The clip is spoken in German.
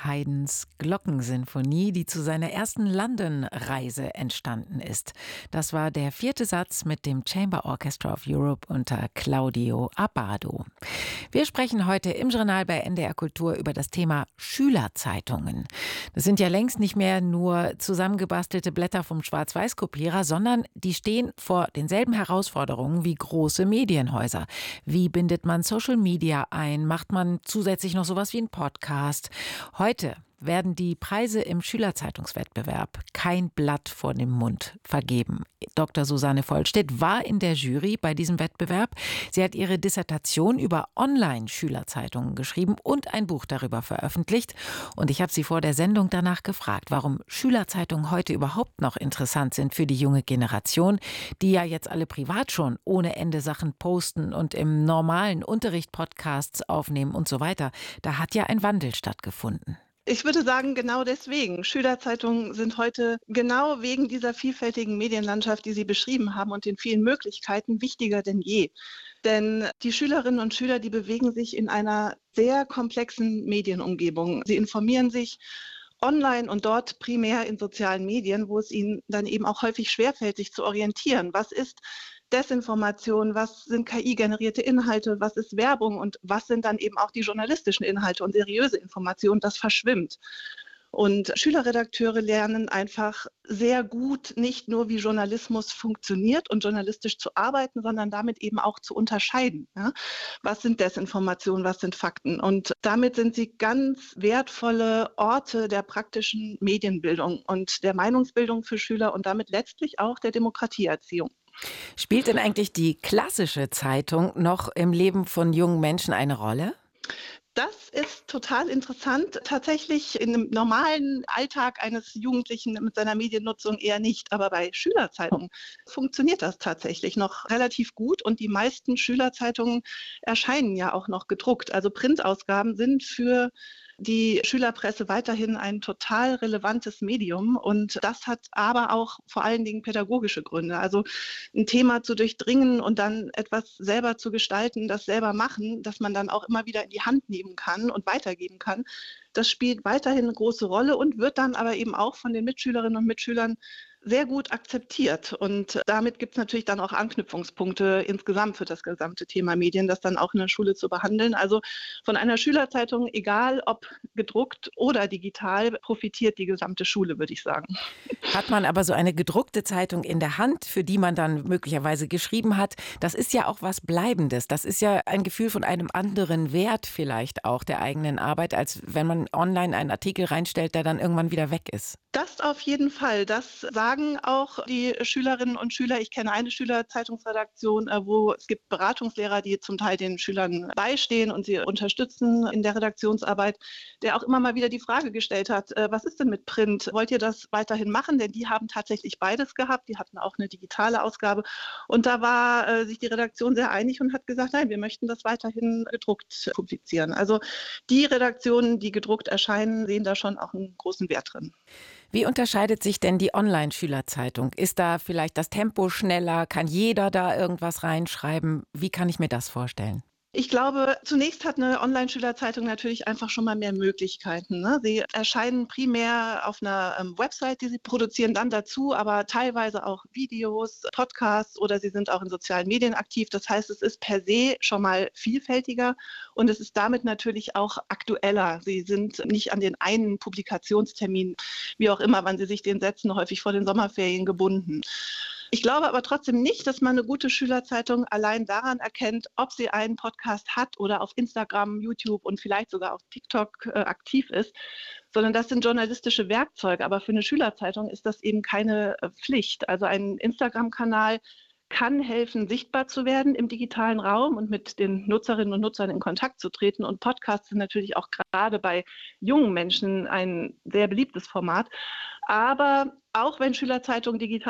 Haydns Glockensinfonie, die zu seiner ersten London-Reise entstanden ist. Das war der 4. Satz mit dem Chamber Orchestra of Europe unter Claudio Abbado. Wir sprechen heute im Journal bei NDR Kultur über das Thema Schülerzeitungen. Das sind ja längst nicht mehr nur zusammengebastelte Blätter vom Schwarz-Weiß-Kopierer, sondern die stehen vor denselben Herausforderungen wie große Medienhäuser. Wie bindet man Social Media ein? Macht man zusätzlich noch sowas wie einen Podcast? Heute werden die Preise im Schülerzeitungswettbewerb Kein Blatt vor dem Mund vergeben. Dr. Susanne Vollstedt war in der Jury bei diesem Wettbewerb. Sie hat ihre Dissertation über Online-Schülerzeitungen geschrieben und ein Buch darüber veröffentlicht. Und ich habe sie vor der Sendung danach gefragt, warum Schülerzeitungen heute überhaupt noch interessant sind für die junge Generation, die ja jetzt alle privat schon ohne Ende Sachen posten und im normalen Unterricht Podcasts aufnehmen und so weiter. Da hat ja ein Wandel stattgefunden. Ich würde sagen, genau deswegen. Schülerzeitungen sind heute genau wegen dieser vielfältigen Medienlandschaft, die Sie beschrieben haben und den vielen Möglichkeiten, wichtiger denn je. Denn die Schülerinnen und Schüler, die bewegen sich in einer sehr komplexen Medienumgebung. Sie informieren sich online und dort primär in sozialen Medien, wo es ihnen dann eben auch häufig schwerfällt, sich zu orientieren. Was ist Desinformation, was sind KI-generierte Inhalte, was ist Werbung und was sind dann eben auch die journalistischen Inhalte und seriöse Informationen, das verschwimmt. Und Schülerredakteure lernen einfach sehr gut, nicht nur wie Journalismus funktioniert und journalistisch zu arbeiten, sondern damit eben auch zu unterscheiden. Ja? Was sind Desinformationen, was sind Fakten? Und damit sind sie ganz wertvolle Orte der praktischen Medienbildung und der Meinungsbildung für Schüler und damit letztlich auch der Demokratieerziehung. Spielt denn eigentlich die klassische Zeitung noch im Leben von jungen Menschen eine Rolle? Das ist total interessant. Tatsächlich in einem normalen Alltag eines Jugendlichen mit seiner Mediennutzung eher nicht. Aber bei Schülerzeitungen funktioniert das tatsächlich noch relativ gut. Und die meisten Schülerzeitungen erscheinen ja auch noch gedruckt. Also Printausgaben sind für die Schülerpresse weiterhin ein total relevantes Medium. Und das hat aber auch vor allen Dingen pädagogische Gründe. Also ein Thema zu durchdringen und dann etwas selber zu gestalten, das selber machen, das man dann auch immer wieder in die Hand nehmen kann und weitergeben kann. Das spielt weiterhin eine große Rolle und wird dann aber eben auch von den Mitschülerinnen und Mitschülern sehr gut akzeptiert. Und damit gibt es natürlich dann auch Anknüpfungspunkte insgesamt für das gesamte Thema Medien, das dann auch in der Schule zu behandeln. Also von einer Schülerzeitung, egal ob gedruckt oder digital, profitiert die gesamte Schule, würde ich sagen. Hat man aber so eine gedruckte Zeitung in der Hand, für die man dann möglicherweise geschrieben hat, das ist ja auch was Bleibendes. Das ist ja ein Gefühl von einem anderen Wert vielleicht auch der eigenen Arbeit, als wenn man online einen Artikel reinstellt, der dann irgendwann wieder weg ist. Das auf jeden Fall. Das sagen auch die Schülerinnen und Schüler. Ich kenne eine Schülerzeitungsredaktion, wo es gibt Beratungslehrer, die zum Teil den Schülern beistehen und sie unterstützen in der Redaktionsarbeit, der auch immer mal wieder die Frage gestellt hat, was ist denn mit Print? Wollt ihr das weiterhin machen? Denn die haben tatsächlich beides gehabt. Die hatten auch eine digitale Ausgabe. Und da war sich die Redaktion sehr einig und hat gesagt, nein, wir möchten das weiterhin gedruckt publizieren. Also die Redaktionen, die gedruckt erscheinen, sehen da schon auch einen großen Wert drin. Wie unterscheidet sich denn die Online-Schülerzeitung? Ist da vielleicht das Tempo schneller? Kann jeder da irgendwas reinschreiben? Wie kann ich mir das vorstellen? Ich glaube, zunächst hat eine Online-Schülerzeitung natürlich einfach schon mal mehr Möglichkeiten. Ne? Sie erscheinen primär auf einer Website, die sie produzieren, dann dazu, aber teilweise auch Videos, Podcasts oder sie sind auch in sozialen Medien aktiv. Das heißt, es ist per se schon mal vielfältiger und es ist damit natürlich auch aktueller. Sie sind nicht an den einen Publikationstermin, wie auch immer, wann sie sich den setzen, häufig vor den Sommerferien gebunden. Ich glaube aber trotzdem nicht, dass man eine gute Schülerzeitung allein daran erkennt, ob sie einen Podcast hat oder auf Instagram, YouTube und vielleicht sogar auf TikTok aktiv ist, sondern das sind journalistische Werkzeuge. Aber für eine Schülerzeitung ist das eben keine Pflicht. Also ein Instagram-Kanal kann helfen, sichtbar zu werden im digitalen Raum und mit den Nutzerinnen und Nutzern in Kontakt zu treten. Und Podcasts sind natürlich auch gerade bei jungen Menschen ein sehr beliebtes Format. Aber auch wenn Schülerzeitungen digital